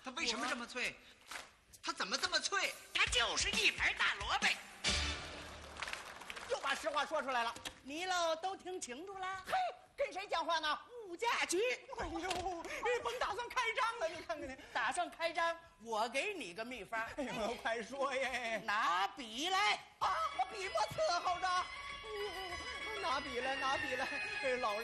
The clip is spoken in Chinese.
它为什么这么脆？它怎么这么脆？它就是一盘大萝卜。 又把实话说出来了。 你喽都听清楚了？ 嘿，跟谁讲话呢？ 物价局。 哎呦，甭打算开张了，你看看你。 打算开张，我给你个秘方。 哎呦，快说耶！ 拿笔来啊，我笔墨伺候着。拿笔了，拿笔了。老